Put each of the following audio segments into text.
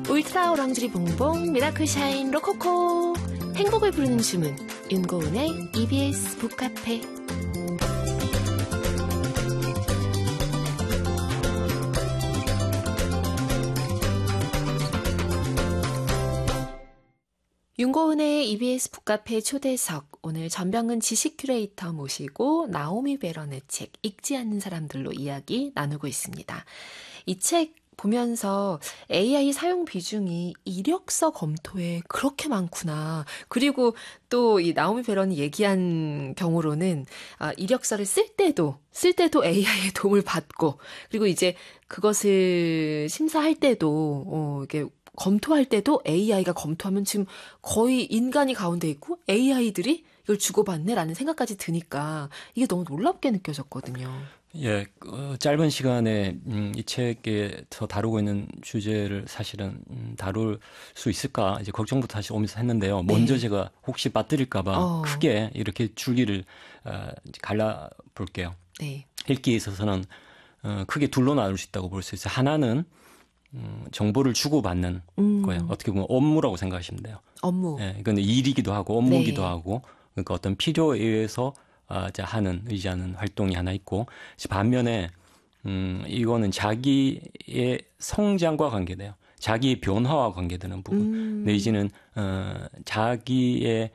울트라 오랑지리 봉봉 미라클 샤인 로코코 행복을 부르는 주문 윤고은의 EBS 북카페. 윤고은의 EBS 북카페 초대석, 오늘 전병근 지식 큐레이터 모시고 나오미 베런의 책 읽지 않는 사람들로 이야기 나누고 있습니다. 이 책 보면서 AI 사용 비중이 이력서 검토에 그렇게 많구나. 그리고 또 이 나오미 베런이 얘기한 경우로는 이력서를 쓸 때도 AI의 도움을 받고, 그리고 이제 그것을 심사할 때도 이게 검토할 때도 AI가 검토하면 지금 거의 인간이 가운데 있고 AI들이 이걸 주고받네라는 생각까지 드니까 이게 너무 놀랍게 느껴졌거든요. 예, 짧은 시간에 이 책에서 다루고 있는 주제를 사실은 다룰 수 있을까 이제 걱정부터 사실 오면서 했는데요. 먼저 제가 혹시 빠뜨릴까봐 크게 이렇게 줄기를 갈라볼게요. 네. 읽기에 있어서는 크게 둘로 나눌 수 있다고 볼 수 있어요. 하나는 정보를 주고받는 거예요. 어떻게 보면 업무라고 생각하시면 돼요. 업무. 예, 이건 일이기도 하고 업무기도 네. 하고, 그러니까 어떤 필요에 의해서 의지하는 활동이 하나 있고, 반면에 이거는 자기의 성장과 관계돼요. 자기의 변화와 관계되는 부분, 내지는 자기의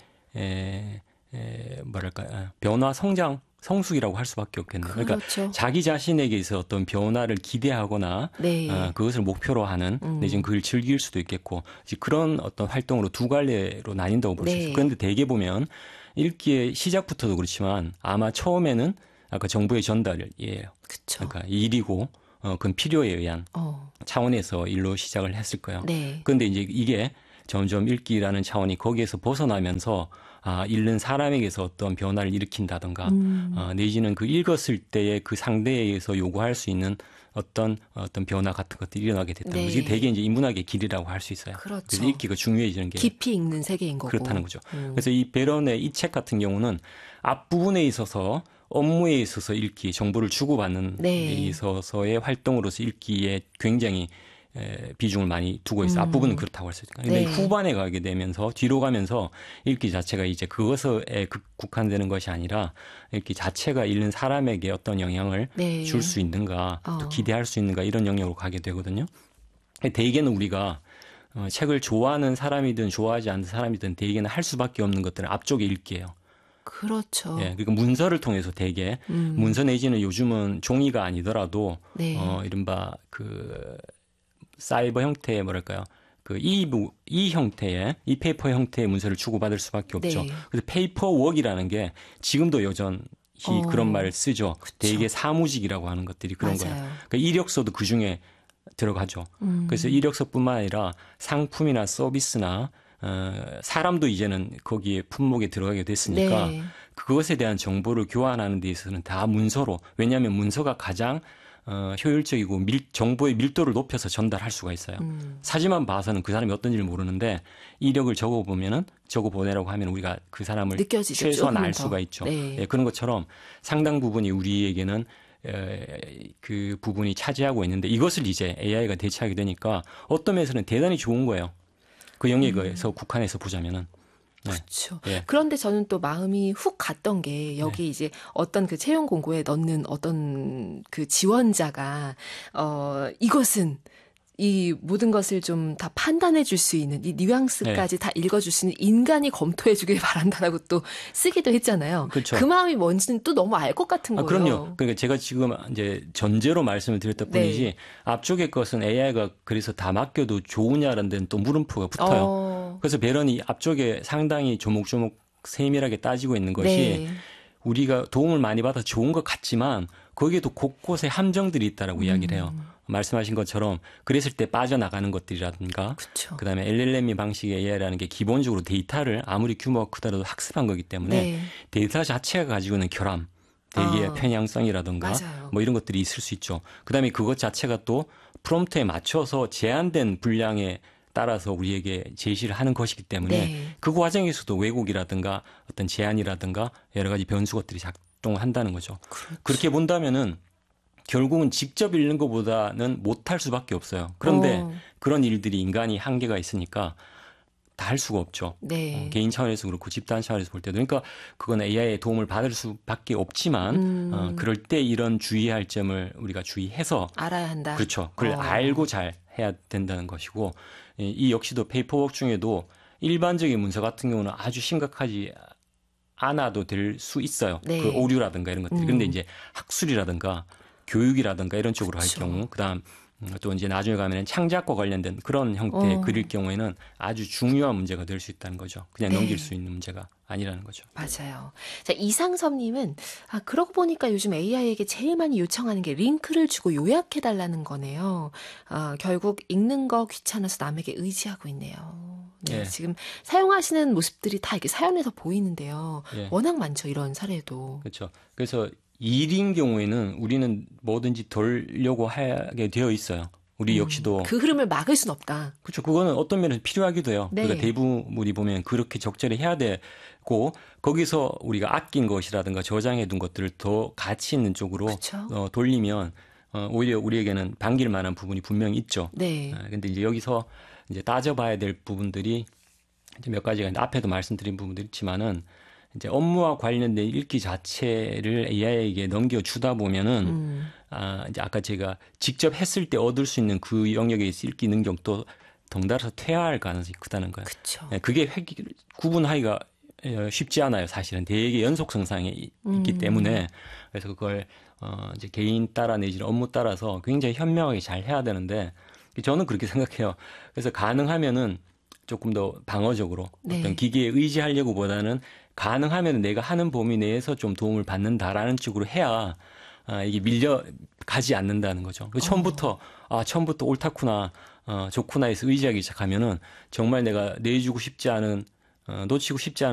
변화, 성장, 성숙이라고 할 수밖에 없겠네요. 그렇죠. 그러니까 자기 자신에게 있어 어떤 변화를 기대하거나 네. 그것을 목표로 하는, 내지는 그걸 즐길 수도 있겠고, 그런 어떤 활동으로 두 갈래로 나뉜다고 볼 수 있어요. 그런데 대개 보면 읽기의 시작부터도 그렇지만 아마 처음에는 아까 정보의 전달이에요. 그쵸. 그러니까 일이고 그건 필요에 의한 차원에서 일로 시작을 했을 거예요. 네. 그런데 이제 이게 점점 읽기라는 차원이 거기에서 벗어나면서 읽는 사람에게서 어떤 변화를 일으킨다든가 내지는 그 읽었을 때의 그 상대에 의해서 요구할 수 있는 어떤 변화 같은 것들이 일어나게 됐다는 네. 거죠. 이게 되게 이제 인문학의 길이라고 할 수 있어요. 그렇죠. 그래서 읽기가 중요해지는 게 깊이 읽는 세계인 거고. 그렇다는 거죠. 그래서 이 베런의 이 책 같은 경우는 앞부분에 있어서 업무에 있어서 읽기, 정보를 주고받는 데 있어서의 활동으로서 읽기에 굉장히 비중을 많이 두고 있어요. 앞부분은 그렇다고 할 수 있어요. 근데 후반에 가게 되면서 뒤로 가면서 읽기 자체가 이제 그것에 국한되는 것이 아니라 읽기 자체가 읽는 사람에게 어떤 영향을 줄 수 있는가, 또 기대할 수 있는가, 이런 영역으로 가게 되거든요. 대개는 우리가 책을 좋아하는 사람이든 좋아하지 않는 사람이든 대개는 할 수밖에 없는 것들은 앞쪽에 읽기예요. 그렇죠. 예, 그러니까 문서를 통해서 대개 문서 내지는 요즘은 종이가 아니더라도 이른바 그 사이버 형태의 그 이 형태의 이페이퍼 형태의 문서를 주고받을 수밖에 없죠. 네. 그래서 페이퍼워크라는 게 지금도 여전히 그런 말을 쓰죠. 그쵸. 대개 사무직이라고 하는 것들이 그런 맞아요. 거예요. 그러니까 이력서도 그 중에 들어가죠. 그래서 이력서뿐만 아니라 상품이나 서비스나 사람도 이제는 거기에 품목에 들어가게 됐으니까 그것에 대한 정보를 교환하는 데 있어서는 다 문서로, 왜냐하면 문서가 가장 효율적이고 정보의 밀도를 높여서 전달할 수가 있어요. 사진만 봐서는 그 사람이 어떤지를 모르는데 이력을 적어보내라고 하면 우리가 그 사람을 느껴지죠. 최소한 알 더. 수가 있죠. 네. 예, 그런 것처럼 상당 부분이 우리에게는 그 부분이 차지하고 있는데, 이것을 이제 AI가 대체하게 되니까 어떤 면에서는 대단히 좋은 거예요. 그 영역에서 국한해서 보자면은. 네. 그렇죠. 예. 그런데 저는 또 마음이 훅 갔던 게, 여기 이제 어떤 그 채용 공고에 넣는 어떤 그 지원자가 이것은 이 모든 것을 좀 다 판단해 줄 수 있는, 이 뉘앙스까지 다 읽어줄 수 있는 인간이 검토해 주길 바란다라고 또 쓰기도 했잖아요. 그렇죠. 그 마음이 뭔지는 또 너무 알 것 같은 거예요. 그럼요. 그러니까 제가 지금 이제 전제로 말씀을 드렸던 뿐이지 앞쪽의 것은 AI가 그래서 다 맡겨도 좋으냐라는 데는 또 물음표가 붙어요. 그래서 베런이 앞쪽에 상당히 조목조목 세밀하게 따지고 있는 것이 우리가 도움을 많이 받아 좋은 것 같지만 거기에도 곳곳에 함정들이 있다라고 이야기를 해요. 말씀하신 것처럼 그랬을 때 빠져나가는 것들이라든가, 그다음에 LLM 방식의 AI라는 게 기본적으로 데이터를 아무리 규모가 크더라도 학습한 거기 때문에 데이터 자체가 가지고 있는 결함, 대기의 편향성이라든가 뭐 이런 것들이 있을 수 있죠. 그다음에 그것 자체가 또 프롬프트에 맞춰서 제한된 분량에 따라서 우리에게 제시를 하는 것이기 때문에 그 과정에서도 왜곡이라든가 어떤 제한이라든가 여러 가지 변수 것들이 작동한다는 거죠. 그렇게 본다면은 결국은 직접 읽는 것보다는 못할 수밖에 없어요. 그런데 그런 일들이 인간이 한계가 있으니까 다 할 수가 없죠. 네. 개인 차원에서 그렇고 집단 차원에서 볼 때도. 그러니까 그건 AI의 도움을 받을 수밖에 없지만 그럴 때 이런 주의할 점을 우리가 주의해서 알아야 한다. 그렇죠. 그걸 알고 잘 해야 된다는 것이고 이 역시도 페이퍼워크 중에도 일반적인 문서 같은 경우는 아주 심각하지 않아도 될 수 있어요. 네. 그 오류라든가 이런 것들이. 근데 이제 학술이라든가 교육이라든가 이런 쪽으로 그렇죠. 할 경우 그다음 또 이제 나중에 가면은 창작과 관련된 그런 형태의 글일 경우에는 아주 중요한 문제가 될 수 있다는 거죠. 그냥 네. 넘길 수 있는 문제가 아니라는 거죠. 맞아요. 자, 이상섭님은 그러고 보니까 요즘 AI에게 제일 많이 요청하는 게 링크를 주고 요약해달라는 거네요. 결국 읽는 거 귀찮아서 남에게 의지하고 있네요. 네, 예. 지금 사용하시는 모습들이 다 이렇게 사연에서 보이는데요. 예. 워낙 많죠, 이런 사례도. 그렇죠. 그래서 일인 경우에는 우리는 뭐든지 돌려고 하게 되어 있어요. 우리 역시도 그 흐름을 막을 순 없다. 그렇죠. 그거는 어떤 면에서 필요하기도 해요. 네. 그러니까 대부분이 보면 그렇게 적절히 해야 되고 거기서 우리가 아낀 것이라든가 저장해 둔 것들을 더 가치 있는 쪽으로 그렇죠. 돌리면 오히려 우리에게는 반길 만한 부분이 분명히 있죠. 네. 근데 이제 여기서 이제 따져봐야 될 부분들이 이제 몇 가지가 있는데 앞에도 말씀드린 부분들이 있지만은 이제 업무와 관련된 읽기 자체를 AI에게 넘겨주다 보면은 이제 아까 제가 직접 했을 때 얻을 수 있는 그 영역에 읽기 능력도 덩달아서 퇴화할 가능성이 크다는 거예요. 그렇죠. 그게 구분하기가 쉽지 않아요. 사실은 되게 연속 성상에 있기 때문에 그래서 그걸 이제 개인 따라 내지는 업무 따라서 굉장히 현명하게 잘 해야 되는데 저는 그렇게 생각해요. 그래서 가능하면은 조금 더 방어적으로 네. 어떤 기계에 의지하려고 보다는 가능하면 내가 하는 범위 내에서 좀 도움을 받는다라는 쪽으로 해야 이게 밀려가지 않는다는 거죠. 처음부터 옳다구나, 좋구나 해서 의지하기 시작하면은 정말 내가 내주고 싶지 않은, 놓치고 싶지 않은